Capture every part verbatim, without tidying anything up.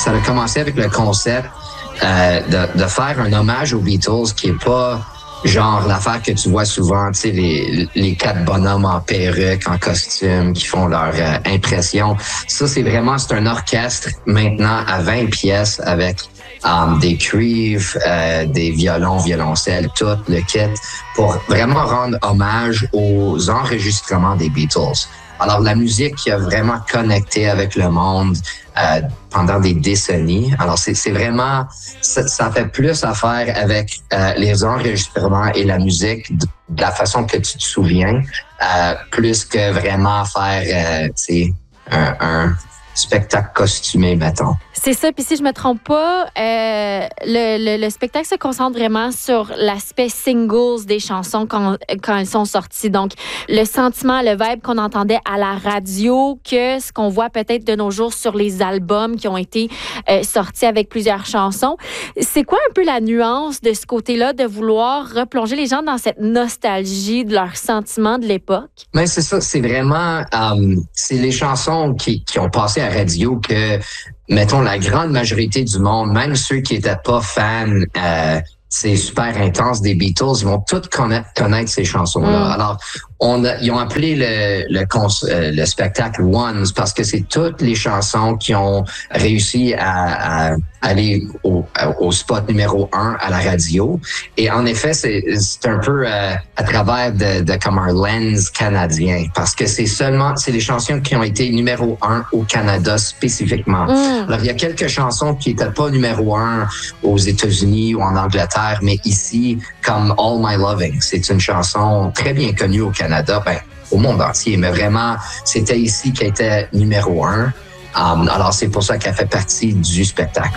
ça a commencé avec le concept euh, de, de faire un hommage aux Beatles qui est pas genre l'affaire que tu vois souvent, tu sais, les, les quatre bonhommes en perruque, en costume, qui font leur euh, impression. Ça, c'est vraiment, c'est un orchestre maintenant à vingt pièces avec um, des cuivres, euh, des violons, violoncelles, tout le kit, pour vraiment rendre hommage aux enregistrements des Beatles. Alors, la musique qui a vraiment connecté avec le monde euh, pendant des décennies. Alors, c'est, c'est vraiment, ça, ça fait plus affaire avec euh, les enregistrements et la musique de, de la façon que tu te souviens, euh, plus que vraiment faire, euh, tu sais, un, un spectacle costumé, mettons. C'est ça. Puis si je me trompe pas, euh, le, le, le spectacle se concentre vraiment sur l'aspect singles des chansons quand, quand elles sont sorties. Donc, le sentiment, le vibe qu'on entendait à la radio, que ce qu'on voit peut-être de nos jours sur les albums qui ont été euh, sortis avec plusieurs chansons. C'est quoi un peu la nuance de ce côté-là, de vouloir replonger les gens dans cette nostalgie de leurs sentiments de l'époque? Mais c'est ça, c'est vraiment... Um, c'est les chansons qui, qui ont passé à la radio que... Mettons, la grande majorité du monde, même ceux qui étaient pas fans, euh, c'est super intense des Beatles, ils vont tous connaître, connaître ces chansons-là. Mm. Alors, on a, ils ont appelé le, le, cons, euh, le spectacle Ones parce que c'est toutes les chansons qui ont réussi à, à aller au, au spot numéro un à la radio. Et en effet, c'est, c'est un peu euh, à travers de, de comme un lens canadien parce que c'est seulement, c'est les chansons qui ont été numéro un au Canada spécifiquement. Mm. Alors, il y a quelques chansons qui n'étaient pas numéro un aux États-Unis ou en Angleterre, mais ici, comme All My Loving, c'est une chanson très bien connue au Canada, ben, au monde entier, mais vraiment, c'était ici qu'elle était numéro un. Um, alors, c'est pour ça qu'elle fait partie du spectacle.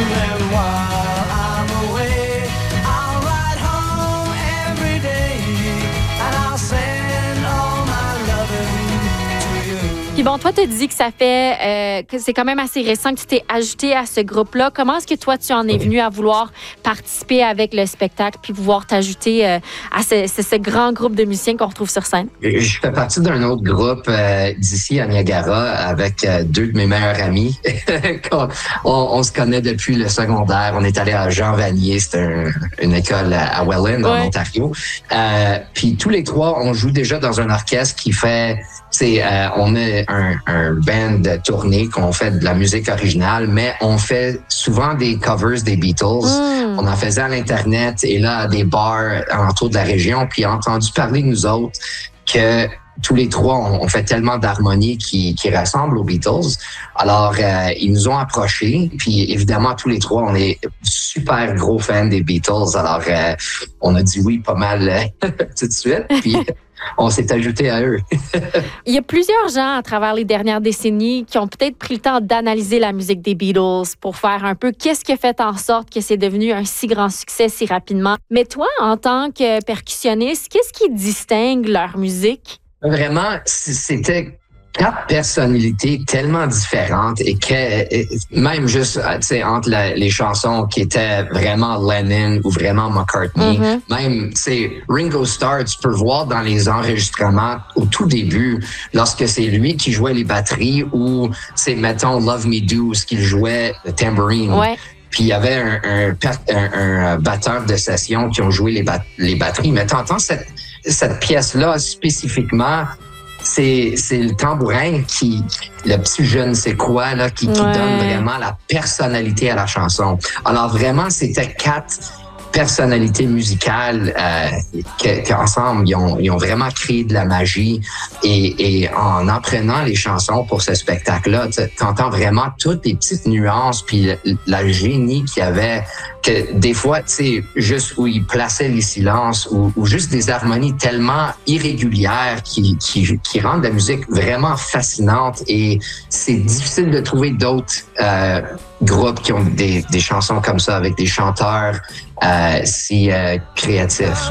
Puis bon, toi, tu as dit que ça fait, euh, que c'est quand même assez récent que tu t'es ajouté à ce groupe-là. Comment est-ce que toi, tu en es venu à vouloir participer avec le spectacle puis pouvoir t'ajouter euh, à ce, ce, ce grand groupe de musiciens qu'on retrouve sur scène? Je fais partie d'un autre groupe euh, d'ici à Niagara avec euh, deux de mes meilleurs amis. on, on se connaît depuis le secondaire. On est allé à Jean Vanier, c'est un, une école à Welland, ouais. en Ontario. Euh, puis tous les trois, on joue déjà dans un orchestre qui fait... C'est, euh, on a un, un band de tournée qu'on fait de la musique originale, mais on fait souvent des covers des Beatles. Mm. On en faisait à l'Internet et là, à des bars autour de la région. Puis, entendu parler de nous autres que tous les trois, on, on fait tellement d'harmonie qui, qui ressemble aux Beatles. Alors, euh, ils nous ont approchés. Puis, évidemment, tous les trois, on est super gros fans des Beatles. Alors, euh, on a dit oui pas mal euh, tout de suite. Puis... on s'est ajouté à eux. Il y a plusieurs gens à travers les dernières décennies qui ont peut-être pris le temps d'analyser la musique des Beatles pour faire un peu qu'est-ce qui a fait en sorte que c'est devenu un si grand succès si rapidement. Mais toi, en tant que percussionniste, qu'est-ce qui distingue leur musique? Vraiment, c'était quatre personnalités tellement différentes et que même juste, tu sais, entre la, les chansons qui étaient vraiment Lennon ou vraiment McCartney, mm-hmm. même, tu sais, Ringo Starr, tu peux voir dans les enregistrements au tout début, lorsque c'est lui qui jouait les batteries ou, c'est mettons, Love Me Do, ce qu'il jouait le tambourine. Ouais. Puis il y avait un, un, un, un batteur de session qui ont joué les, bat, les batteries. Mais t'entends cette, cette pièce-là spécifiquement, c'est, c'est le tambourin qui, le petit je ne sais quoi, là, qui, qui ouais. donne vraiment la personnalité à la chanson. Alors vraiment, c'était quatre personnalités musicales euh, que, qu'ensemble, ils ont, ils ont vraiment créé de la magie. Et, et en apprenant les chansons pour ce spectacle-là, t'entends vraiment toutes les petites nuances puis la, la génie qu'il y avait, que des fois, tu sais, juste où ils plaçaient les silences ou, ou juste des harmonies tellement irrégulières qui, qui, qui rendent la musique vraiment fascinante. Et c'est difficile de trouver d'autres euh, groupes qui ont des, des chansons comme ça avec des chanteurs euh, si euh, créatifs.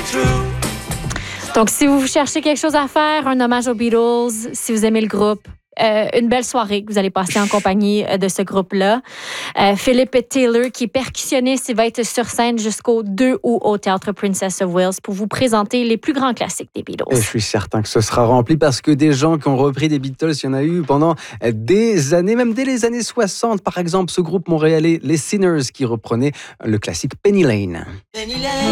Donc, si vous cherchez quelque chose à faire, un hommage aux Beatles, si vous aimez le groupe, euh, une belle soirée que vous allez passer en compagnie de ce groupe-là. Euh, Philip Taylor, qui est percussionniste, il va être sur scène jusqu'au deux août au Théâtre Princess of Wales pour vous présenter les plus grands classiques des Beatles. Et je suis certain que ce sera rempli parce que des gens qui ont repris des Beatles, il y en a eu pendant des années, même dès les années soixante. Par exemple, ce groupe montréalais, les Sinners, qui reprenait le classique Penny Lane. Penny Lane.